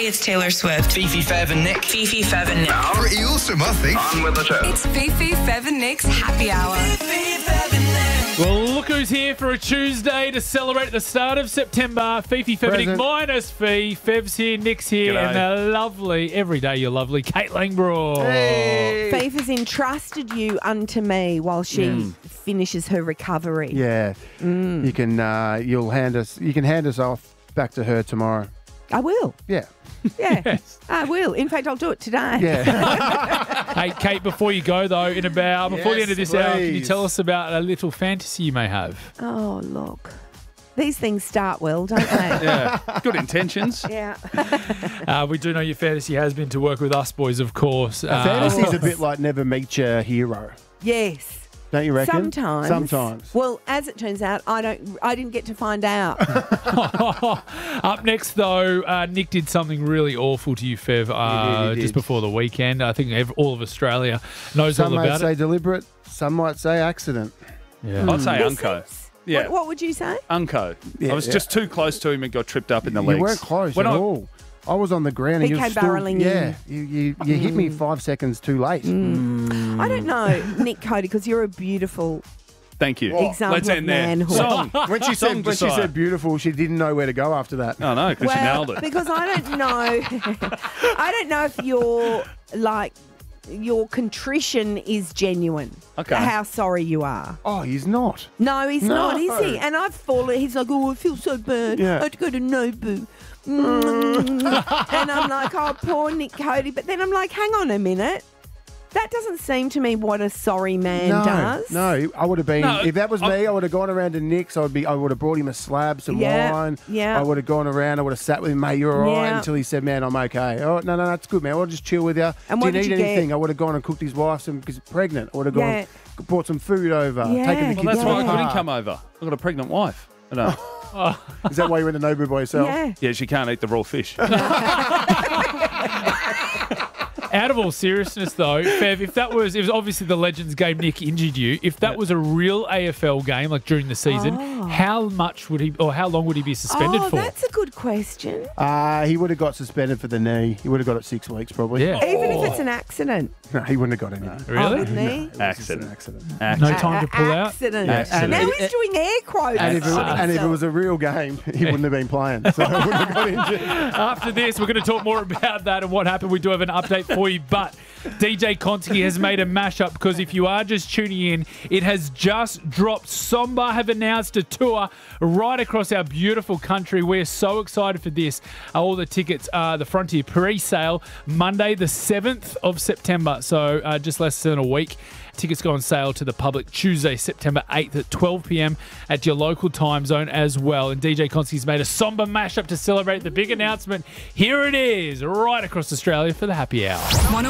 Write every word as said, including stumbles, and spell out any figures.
It's Taylor Swift. Fifi, Fev and Nick. Fifi, Fev and Nick. Pretty awesome, I think. On with the show. It's Fifi, Fev and Nick's Happy Hour. Fifi, Fev and Nick. Well, look who's here for a Tuesday to celebrate the start of September. Fifi, Fev and Nick minus Fee. Fev's here, Nick's here, G'day. and the lovely, every day you're lovely, Kate Langbrough. Hey. Faith has entrusted you unto me while she Mm. finishes her recovery. Yeah, Mm. you can. Uh, you'll hand us. You can hand us off back to her tomorrow. I will. Yeah, Yeah, Yes. I will. In fact, I'll do it today. yeah. Hey, Kate, before you go, though, in about, before the Yes, end of this hour, can you please. tell us about a little fantasy you may have? Oh, look. These things start well, don't they? Yeah, good intentions. Yeah. Uh, we do know your fantasy has been to work with us boys, of course. Uh, Fantasy's a bit like never meet your hero, Yes. don't you reckon? Sometimes. Sometimes. Well, as it turns out, I don't. I didn't get to find out. Up next, though, uh, Nick did something really awful to you, Fev, uh, He did, he just did. before the weekend. I think ev- all of Australia knows Some all might about say it. deliberate. Some might say accident. Yeah. I'd say Yes, Unco. yes. Yeah. What, what would you say? Unco. Yeah, I was yeah. just too close to him and got tripped up in the You legs. weren't close When at I- all. I was on the ground. He and you came still, barreling Yeah, in. you you, you hit me five seconds too late. I don't know, Nick Cody, because you're a beautiful Thank you. example Let's of end there. manhood. Song. When she Song said when she Desire. said beautiful, she didn't know where to go after that. Oh, no, because she Well, nailed it. because I don't know. I don't know if your like your contrition is genuine. Okay. How sorry you are. Oh, he's not. No, he's No. not, is he? And I've fallen. He's like, oh, I feel so bad. Yeah. I had to go to Nobu. Mm. And I'm like, oh, poor Nick Cody. But then I'm like, hang on a minute. That doesn't seem to me what a sorry man no, does. no. I would have been No, if that was I- me. I would have gone around to Nick's. I would be. I would have brought him a slab, some Yeah, wine. yeah. I would have gone around. I would have sat with him, mate. You're all right, Yeah. until he said, "Man, I'm okay." Oh, no, no, that's good, man. I'll just chill with you. And Do what you did need you get? anything? I would have gone and cooked his wife some because pregnant. I would have Yeah. gone, brought some food over, Yeah. taken the Well, kids. that's to why the I couldn't park. come over. I've got a pregnant wife. I know. Is that why you went to Nobu by yourself? Yeah. Yeah, she can't eat the raw fish. Out of all seriousness, though, Fev, if that was, it was obviously the Legends game Nick injured you. If that was a real A F L game, like during the season, Oh. how much would he, or how long would he be suspended Oh, for? that's a good question. Uh, he would have got suspended for the knee. He would have got it six weeks probably. Yeah. Even if it's an accident. No, he wouldn't have got anything. Really? Oh, wouldn't he? It was just an Accident. accident. No Accident. time to pull out? Accident. Accident. Now And- he's doing air quotes. And if, it, on and if it himself. was a real game, he wouldn't have been playing. So he wouldn't have got injured. After this, we're going to talk more about that and what happened. We do have an update for you, but D J Konski has made a mashup because if you are just tuning in, it has just dropped. Somba have announced a tour right across our beautiful country. We're so excited for this. All the tickets are the Frontier pre-sale Monday, the seventh of September. So uh, just less than a week. Tickets go on sale to the public Tuesday, September eighth at twelve p.m. at your local time zone as well. And D J Konski's made a somber mashup to celebrate the big announcement. Here it is, right across Australia for the happy hour.